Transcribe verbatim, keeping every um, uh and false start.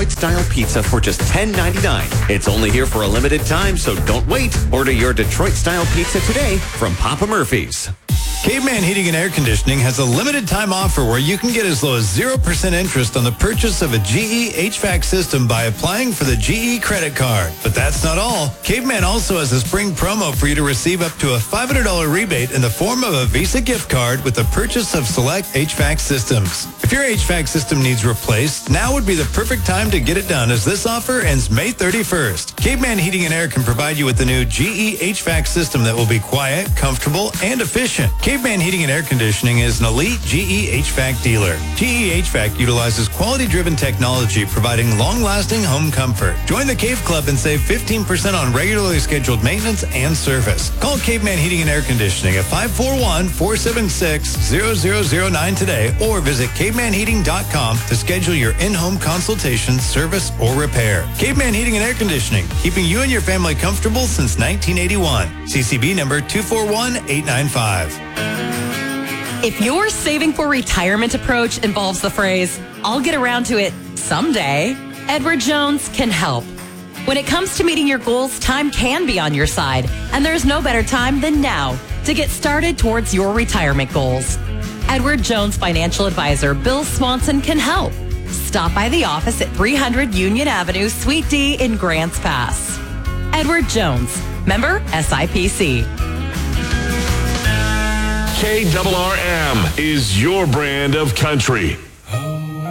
Detroit-style pizza for just ten ninety-nine. It's only here for a limited time, so don't wait. Order your Detroit-style pizza today from Papa Murphy's. Caveman Heating and Air Conditioning has a limited time offer where you can get as low as zero percent interest on the purchase of a G E H V A C system by applying for the G E credit card. But that's not all. Caveman also has a spring promo for you to receive up to a five hundred dollars rebate in the form of a Visa gift card with the purchase of select H V A C systems. If your H V A C system needs replaced, now would be the perfect time to get it done, as this offer ends May thirty-first. Caveman Heating and Air can provide you with the new G E H V A C system that will be quiet, comfortable, and efficient. Caveman Heating and Air Conditioning is an elite G E H V A C dealer. G E H V A C utilizes quality-driven technology, providing long-lasting home comfort. Join the Cave Club and save fifteen percent on regularly scheduled maintenance and service. Call Caveman Heating and Air Conditioning at five four one, four seven six, zero zero zero nine today, or visit caveman heating dot com to schedule your in-home consultation, service, or repair. Caveman Heating and Air Conditioning, keeping you and your family comfortable since nineteen eighty-one. C C B number two four one eight nine five. If your saving for retirement approach involves the phrase, "I'll get around to it someday," Edward Jones can help. When it comes to meeting your goals, time can be on your side, and there's no better time than now to get started towards your retirement goals. Edward Jones financial advisor Bill Swanson can help. Stop by the office at three hundred Union Avenue, Suite D in Grants Pass. Edward Jones, member S I P C. K R R M is your brand of country.